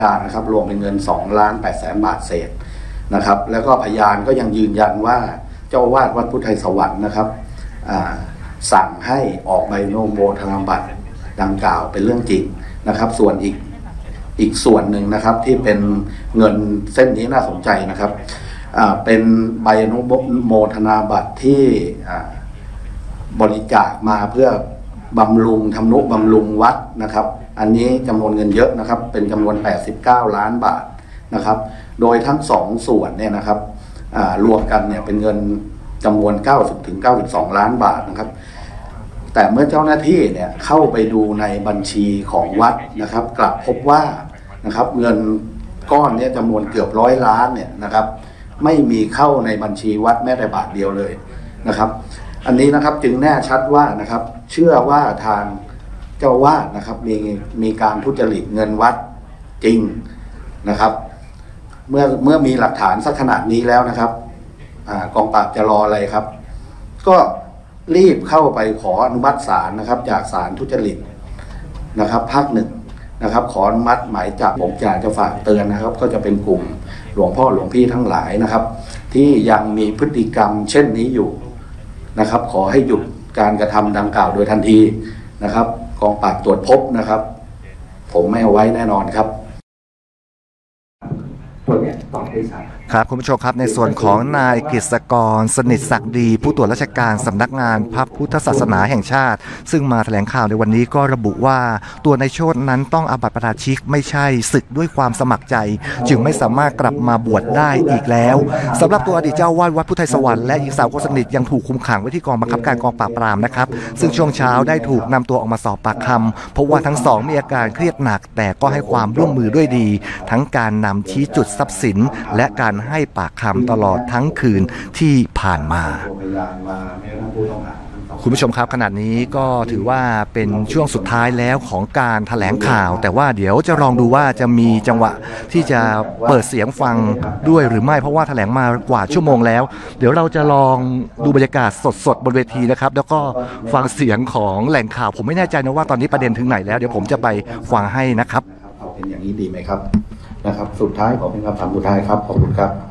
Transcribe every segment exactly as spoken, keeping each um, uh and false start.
นะครับรวมเป็นเงินสองล้านแปดแสนบาทเศษนะครับแล้วก็พยานก็ยังยืนยันว่าเจ้าวาดวัดพุทธไทยสวรรค์นะครับสั่งให้ออกใบอนุโมทนาบัตรดังกล่าวเป็นเรื่องจริงนะครับส่วนอีกอีกส่วนหนึ่งนะครับที่เป็นเงินเส้นนี้น่าสนใจนะครับเป็นใบอนุโมทนาบัตรที่บริจาคมาเพื่อบำรุงทำนุบำรุงวัดนะครับอันนี้จำนวนเงินเยอะนะครับเป็นจำนวนแปดสิบเก้าล้านบาทนะครับโดยทั้งสองส่วนเนี่ยนะครับรวมกันเนี่ยเป็นเงินจำนวนเก้าสิบถึงเก้าสิบสองล้านบาทนะครับแต่เมื่อเจ้าหน้าที่เนี่ยเข้าไปดูในบัญชีของวัดนะครับกลับพบว่านะครับเงินก้อนนี้จำนวนเกือบร้อยล้านเนี่ยนะครับไม่มีเข้าในบัญชีวัดแม้แต่บาทเดียวเลยนะครับอันนี้นะครับจึงแน่ชัดว่านะครับเชื่อว่าทางเจ้าวาดนะครับมีมีการทุจริตเงินวัดจริงนะครับเมื่อเมื่อมีหลักฐานสักขนาดนี้แล้วนะครับกองปราบจะรออะไรครับก็รีบเข้าไปขออนุมัติศาลนะครับจากศาลทุจริตนะครับภาคหนึ่งนะครับขออนุมัติหมายจับผมอยากจะฝากเตือนนะครับก็จะเป็นกลุ่มหลวงพ่อหลวงพี่ทั้งหลายนะครับที่ยังมีพฤติกรรมเช่นนี้อยู่นะครับขอให้หยุดการกระทำดังกล่าวโดยทันทีนะครับกองปราบตรวจพบนะครับผมไม่เอาไว้แน่นอนครับครับคุณผู้ชมครับในส่วนของนายกฤษกรสนิทศักดีผู้ตรวจราชการสำนักงานพระพุทธศาสนาแห่งชาติซึ่งมาแถลงข่าวในวันนี้ก็ระบุว่าตัวนายโชตินั้นต้องอาบัติปาราชิกไม่ใช่ศึกด้วยความสมัครใจจึงไม่สามารถกลับมาบวชได้อีกแล้วสำหรับตัวอดีตเจ้าวาดวัดพุทธไทยสวรรค์และหญิงสาวคนสนิทยังถูกคุมขังไว้ที่กองบังคับการกองปราบปรามนะครับซึ่งช่วงเช้าได้ถูกนำตัวออกมาสอบปากคำเพราะว่าทั้งสองมีอาการเครียดหนักแต่ก็ให้ความร่วมมือด้วยดีทั้งการนำชี้จุดทรัพย์สินและการให้ปากคำตลอดทั้งคืนที่ผ่านมาคุณผู้ชมครับขณะนี้ก็ถือว่าเป็นช่วงสุดท้ายแล้วของการแถลงข่าวแต่ว่าเดี๋ยวจะลองดูว่าจะมีจังหวะที่จะเปิดเสียงฟังด้วยหรือไม่เพราะว่าแถลงมากว่าชั่วโมงแล้วเดี๋ยวเราจะลองดูบรรยากาศสดๆบนเวทีนะครับแล้วก็ฟังเสียงของแหล่งข่าวผมไม่แน่ใจนะว่าตอนนี้ประเด็นถึงไหนแล้วเดี๋ยวผมจะไปฟังให้นะครับเป็นอย่างนี้ดีไหมครับนะครับสุดท้ายขอเป็นคำถามสุดท้ายครับขอบคุณครับ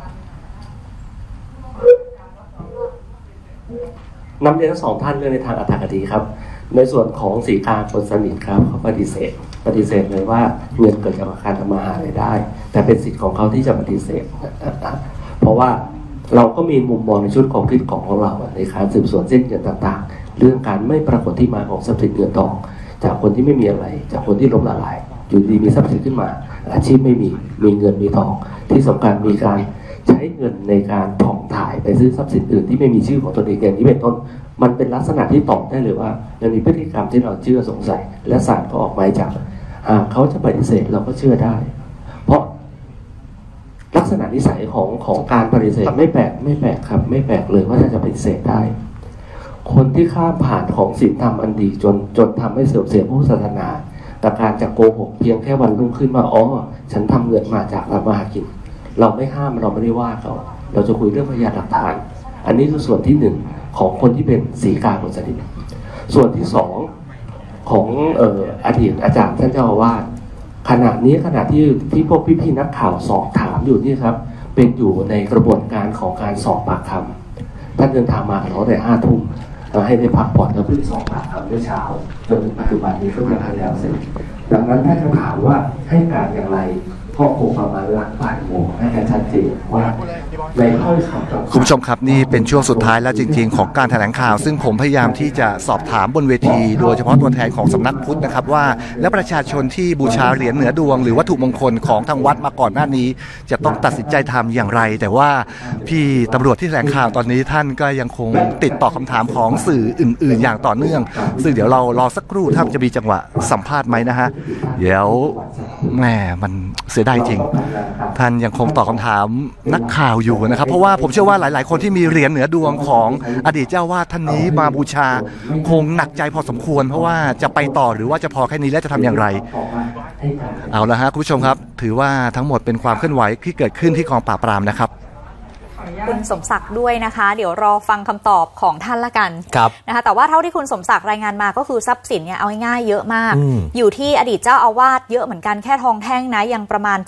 นำเรียนทั้งสองท่านเรื่องในทางอรรถคติครับในส่วนของศรีกาคนสนิทครับเขาปฏิเสธปฏิเสธเลยว่าเงินเกิดจากการทำมาหารายได้แต่เป็นสิทธิ์ของเขาที่จะปฏิเสธเพราะว่าเราก็มีมุมมองในชุดของคิดของของเราในการสืบสวนเส้นเงินต่างๆเรื่องการไม่ปรากฏที่มาของทรัพย์สินเงินทองจากคนที่ไม่มีอะไรจากคนที่ล้มละลายอยู่ดีมีทรัพย์สินขึ้นมาอาชีพไม่มีมีเงินมีทองที่สำคัญมีการใช้เงินในการผ่องถ่ายไปซื้อทรัพย์สินอื่นที่ไม่มีชื่อของตนเองอย่างนี้เป็นต้นมันเป็นลักษณะที่ตอบได้เลยว่ามันมีพฤติกรรมที่เราเชื่อสงสัยและศาลก็ออกหมายจับหากเขาจะปฏิเสธเราก็เชื่อได้เพราะลักษณะนิสัยของของการปฏิเสธไม่แปลกไม่แปลกครับไม่แปลกเลยว่าจะปฏิเสธได้คนที่ข้ามผ่านของศีลธรรมอันดีจนจนทำให้เสื่อมเสียพุทธศาสนาแต่การจะโกหกเพียงแค่วันรุ่งขึ้นมาอ๋อฉันทำเงินมาจากทำมาหากินเราไม่ห้ามเราไม่ได้ว่าเขาเราจะคุยเรื่องพยานหลักฐานอันนี้คือส่วนที่หนึ่งของคนที่เป็นศรีกาคนสนิทส่วนที่สองของเอ่ออดีตอาจารย์ท่านเจ้าอาวาสขณะนี้ขณะที่ที่พวกพี่ๆนักข่าวสอบถามอยู่นี่ครับเป็นอยู่ในกระบวนการของการสอบปากคำท่านเดินทางมาตั้งแต่ห้าทุ่มให้ได้พักผ่อนแล้วเพิ่งสอบปากคำเมื่อเช้าจนถึงปัจจุบันนี้ก็ยังไม่แล้วเสร็จดังนั้นถ้าจะถามว่าให้การอย่างไรก็คงประมาณหลักบ่ายโมงให้การชัดเจนว่าในข้อคำคุณผู้ชมครับนี่เป็นช่วงสุดท้ายแล้วจริงๆของการแถลงข่าวซึ่งผมพยายามที่จะสอบถามบนเวทีโดยเฉพาะตัวแทนของสำนักพุทธนะครับว่าและประชาชนที่บูชาเหรียญเหนือดวงหรือวัตถุมงคลของทางวัดมาก่อนหน้านี้จะต้องตัดสินใจทำอย่างไรแต่ว่าพี่ตำรวจที่แถลงข่าวตอนนี้ท่านก็ยังคงติดต่อคำถามของสื่ออื่นๆอย่างต่อเนื่องซึ่งเดี๋ยวเรารอสักครู่ถ้าจะมีจังหวะสัมภาษณ์ไหมนะฮะเดี๋ยวแหมมันเสียดายจริงท่านยังคงตอบคำถามนักข่าวอยู่นะครับเพราะว่าผมเชื่อว่าหลายๆคนที่มีเหรียญเหนือดวงของอดีตเจ้าวาดท่านนี้มาบูชาคงหนักใจพอสมควรเพราะว่าจะไปต่อหรือว่าจะพอแค่นี้และจะทำอย่างไรเอาละฮะคุณผู้ชมครับถือว่าทั้งหมดเป็นความเคลื่อนไหวที่เกิดขึ้นที่กองปราบปรามนะครับคุณสมศักดิ์ด้วยนะคะเดี๋ยวรอฟังคำตอบของท่านละกันนะคะแต่ว่าเท่าที่คุณสมศักดิ์รายงานมาก็คือทรัพย์สินเนี่ยเอาง่ายๆเยอะมาก อ, อยู่ที่อดีตเจ้าอาวาสเยอะเหมือนกันแค่ทองแท่งนะยังประมาณ